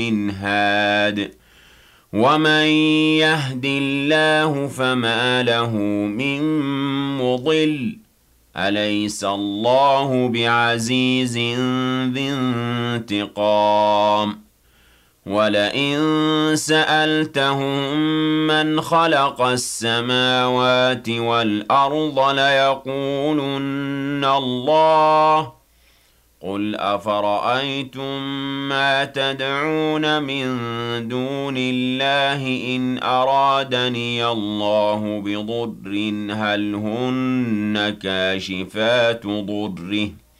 من هاد ومن يهد الله فما له من مضل أليس الله بعزيز ذي انتقام ولئن سألتهم من خلق السماوات والأرض ليقولن الله قل أفرأيتم ما تدعون من دون الله إن أرادني الله بضر هل هن كاشفات ضره